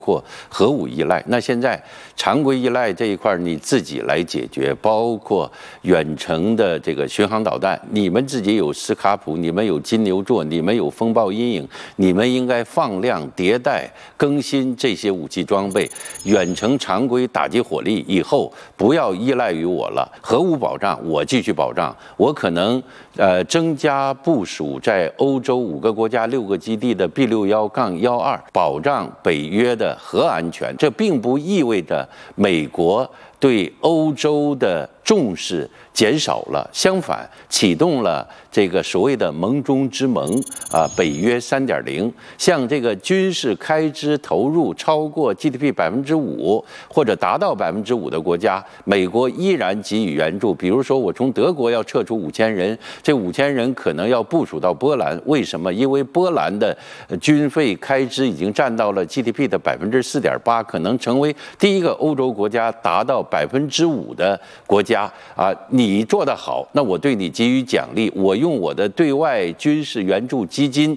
括核武依赖，那现在常规依赖这一块你自己来解决，包括远程的这个巡航导弹，你们自己有斯卡普，你们有金牛座，你们有风暴阴影，你们应该放量迭代更新这些武器装备，远程常规打击火力以后不要依赖于我了。核武保障我继续保障，我可能增加部署在欧洲5个国家6个基地的 B61-12，保障北约的核安全。这并不意味着美国对欧洲的重视减少了，相反，启动了这个所谓的盟中之盟北约3.0，像这个军事开支投入超过 GDP 5%或者达到5%的国家，美国依然给予援助。比如说，我从德国要撤出5000人，这5000人可能要部署到波兰，为什么？因为波兰的军费开支已经占到了 GDP 的4.8%，可能成为第一个欧洲国家达到5%的国家。你做得好，那我对你给予奖励，我用我的对外军事援助基金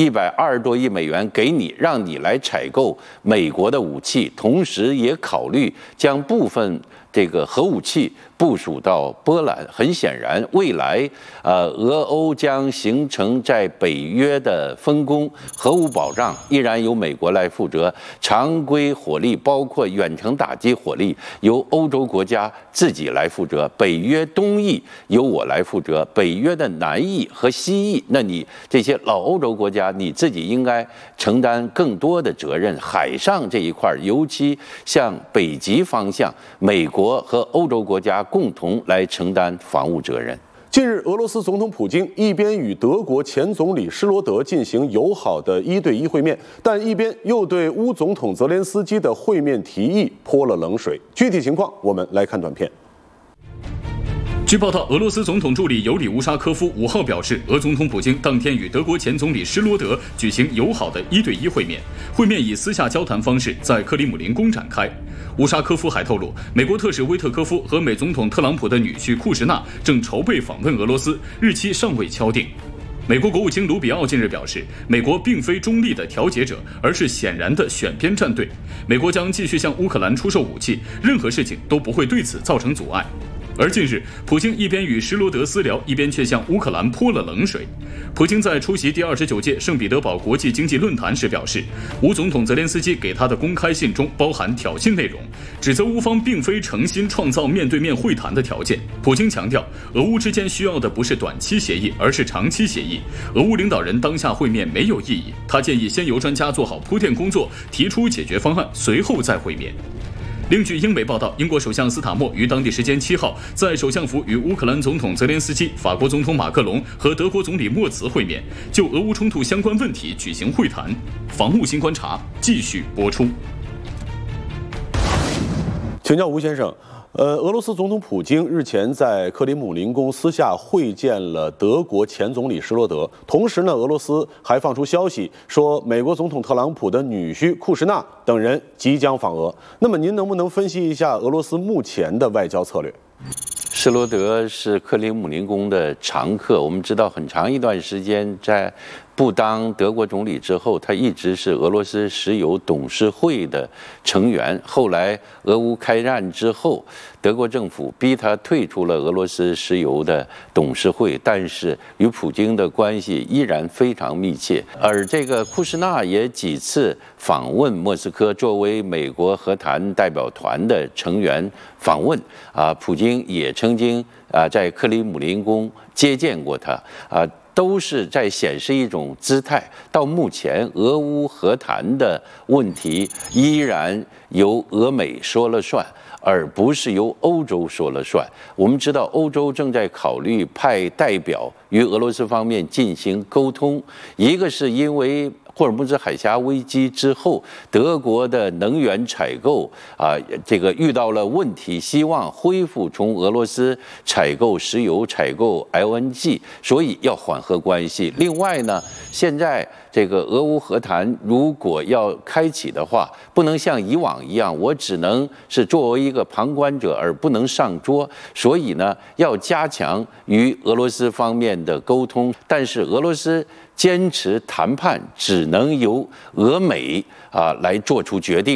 120多亿美元给你，让你来采购美国的武器，同时也考虑将部分这个核武器部署到波兰。很显然，未来俄欧将形成在北约的分工，核武保障依然由美国来负责，常规火力包括远程打击火力由欧洲国家自己来负责，北约东翼由我来负责，北约的南翼和西翼，那你这些老欧洲国家你自己应该承担更多的责任。海上这一块，尤其向北极方向，美国和欧洲国家共同来承担防务责任。 近日，俄罗斯总统普京一边与德国前总理施罗德进行友好的1对1会面，但一边又对乌总统泽连斯基的会面提议泼了冷水。具体情况，我们来看短片。 据报道，俄罗斯总统助理尤里乌沙科夫5号表示，俄总统普京当天与德国前总理施罗德举行友好的1对1会面，会面以私下交谈方式在克里姆林宫展开。乌沙科夫还透露，美国特使威特科夫和美总统特朗普的女婿库什纳正筹备访问俄罗斯，日期尚未敲定。美国国务卿卢比奥近日表示，美国并非中立的调解者，而是显然的选边站队。美国将继续向乌克兰出售武器，任何事情都不会对此造成阻碍。而近日，普京一边与施罗德私聊，一边却向乌克兰泼了冷水。普京在出席第29届圣彼得堡国际经济论坛时表示，乌总统泽连斯基给他的公开信中包含挑衅内容，指责乌方并非诚心创造面对面会谈的条件。普京强调，俄乌之间需要的不是短期协议，而是长期协议。俄乌领导人当下会面没有意义，他建议先由专家做好铺垫工作，提出解决方案，随后再会面。另据英媒报道，英国首相斯塔默于当地时间7号在首相府与乌克兰总统泽连斯基、法国总统马克龙和德国总理莫茨会面，就俄乌冲突相关问题举行会谈。防务新观察继续播出。 请教吴先生，俄罗斯总统普京日前在克里姆林宫私下会见了德国前总理施罗德，同时呢，俄罗斯还放出消息说，美国总统特朗普的女婿库什纳等人即将访俄。那么您能不能分析一下俄罗斯目前的外交策略？ 施罗德是克里姆林宫的常客，我们知道很长一段时间在不当德国总理之后，他一直是俄罗斯石油董事会的成员。后来俄乌开战之后，德国政府逼他退出了俄罗斯石油的董事会，但是与普京的关系依然非常密切。而这个库什纳也几次访问莫斯科，作为美国和谈代表团的成员访问普京也曾经在克里姆林宫接见过他都是在显示一种姿态。到目前，俄乌和谈的问题依然由俄美说了算，而不是由欧洲说了算。我们知道，欧洲正在考虑派代表与俄罗斯方面进行沟通，一个是因为霍尔木兹海峡危机之后，德国的能源采购这个遇到了问题，希望恢复从俄罗斯采购石油、采购 LNG， 所以要缓和关系。另外呢，现在这个俄乌和谈如果要开启的话，不能像以往一样，我只能是作为一个旁观者，而不能上桌。所以呢，要加强与俄罗斯方面的沟通，但是俄罗斯坚持谈判只能由俄美来做出决定。